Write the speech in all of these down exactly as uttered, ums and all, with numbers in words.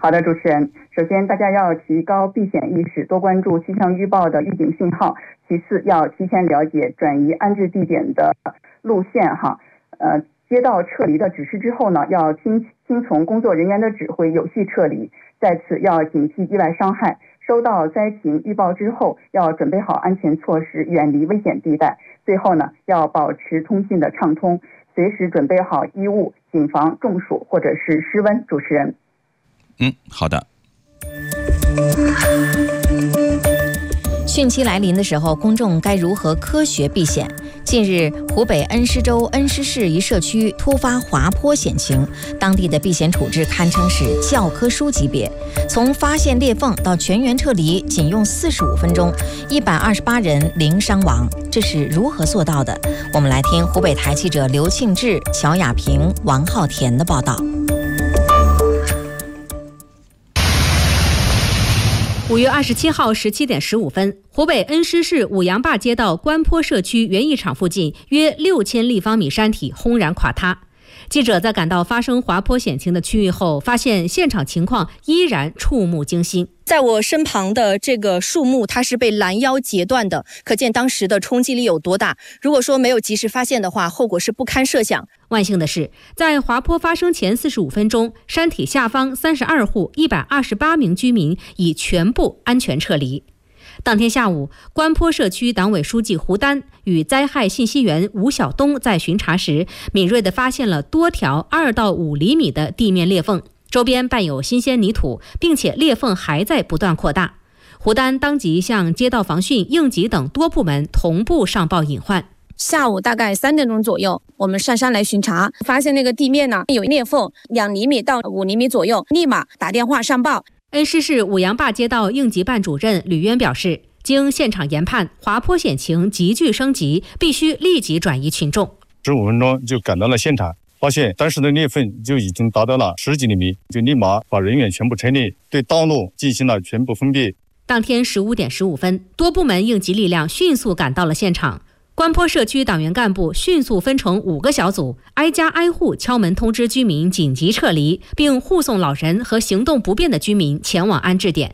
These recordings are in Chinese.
好的，主持人，首先大家要提高避险意识，多关注气象预报的预警信号。其次，要提前了解转移安置地点的路线哈。呃，接到撤离的指示之后呢，要听听从工作人员的指挥，有序撤离。再次要警惕意外伤害。收到灾情预报之后，要准备好安全措施，远离危险地带。最后呢，要保持通信的畅通，随时准备好衣物，谨防中暑或者是失温。主持人。 嗯，好的。 汛期来临的时候，公众该如何科学避险？近日，湖北恩施州恩施市一社区突发滑坡险情，当地的避险处置堪称是教科书级别。从发现裂缝到全员撤离，仅用四十五分钟，一百二十八人零伤亡，这是如何做到的？我们来听湖北台记者刘庆志、乔雅萍、王浩田的报道。 五月二十七号十七点十五分，湖北恩施市五羊坝街道关坡社区园艺场附近约六千立方米山体轰然垮塌。记者在赶到发生滑坡险情的区域后，发现现场情况依然触目惊心。 在我身旁的这个树木，它是被拦腰截断的，可见当时的冲击力有多大。如果说没有及时发现的话，后果是不堪设想。 万幸的是，在滑坡发生前四十五分钟，山体下方三十二户一百二十八名居民已全部安全撤离。当天下午，关坡社区党委书记胡丹与灾害信息员吴晓东在巡查时，敏锐地发现了多条二到五厘米的地面裂缝，周边伴有新鲜泥土，并且裂缝还在不断扩大。胡丹当即向街道防汛、应急等多部门同步上报隐患。 下午大概三点钟左右，我们上山来巡查，发现那个地面呢有裂缝，两厘米到五厘米左右，立马打电话上报。 恩施市五羊坝街道应急办主任吕渊表示，经现场研判，滑坡险情急剧升级，必须立即转移群众。 十五分钟就赶到了现场，发现当时的裂缝就已经达到了十几厘米，就立马把人员全部撤离，对道路进行了全部封闭。 当天十五点十五分，多部门应急力量迅速赶到了现场。关坡社区党员干部迅速分成五个小组，挨家挨户敲门通知居民紧急撤离，并护送老人和行动不便的居民前往安置点。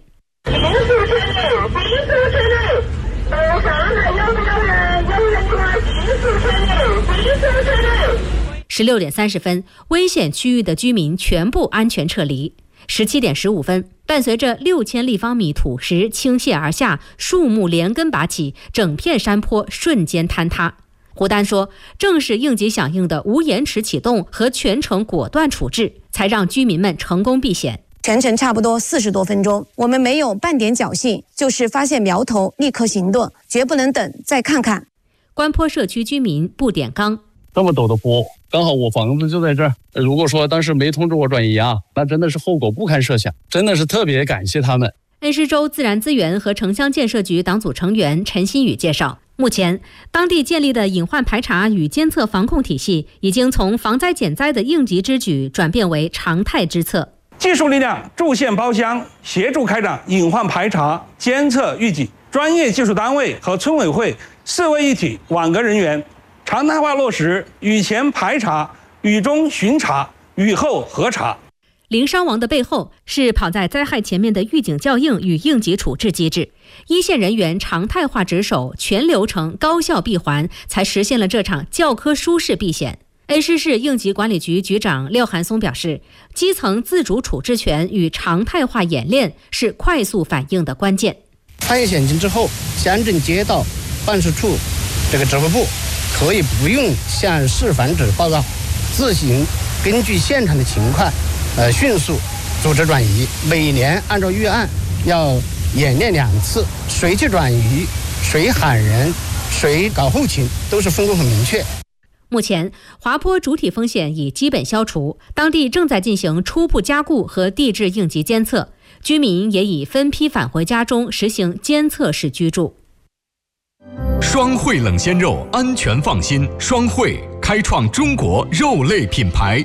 十六点三十分，危险区域的居民全部安全撤离。十七点十五分，伴随着六千立方米土石倾泻而下，树木连根拔起，整片山坡瞬间坍塌。胡丹说，正是应急响应的无延迟启动和全程果断处置，才让居民们成功避险。 全程差不多四十多分钟，我们没有半点侥幸，就是发现苗头立刻行动，绝不能等再看看。 关坡社区居民不点钢， 这么陡的坡，刚好我房子就在这儿。如果说当时没通知我转移啊，那真的是后果不堪设想，真的是特别感谢他们。 恩施州自然资源和城乡建设局党组成员陈新宇介绍，目前当地建立的隐患排查与监测防控体系，已经从防灾减灾的应急之举转变为常态之策。 技术力量驻县包乡，协助开展隐患排查、监测预警，专业技术单位和村委会四位一体网格人员，常态化落实雨前排查、雨中巡查、雨后核查。 零伤亡的背后是跑在灾害前面的预警校应与应急处置机制，一线人员常态化值守，全流程高效闭环，才实现了这场教科书式避险。恩施市应急管理局局长廖寒松表示，基层自主处置权与常态化演练是快速反应的关键。 发现险情之后，乡镇街道办事处这个指挥部可以不用向市防指报告，自行根据现场的情况呃迅速组织转移。每年按照预案要演练两次，谁去转移，谁喊人，谁搞后勤，都是分工很明确。 目前，滑坡主体风险已基本消除，当地正在进行初步加固和地质应急监测，居民也已分批返回家中，实行监测式居住。 双汇冷鲜肉，安全放心。双汇开创中国肉类品牌。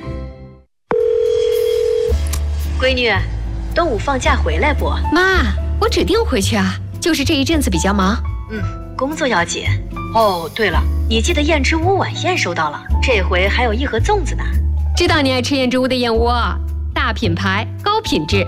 闺女，端午放假回来不？ 妈，我指定回去啊，就是这一阵子比较忙。 嗯，工作要紧。哦，对了，你记得燕之屋晚宴收到了，这回还有一盒粽子呢。 知道你爱吃燕之屋的燕窝，大品牌，高品质。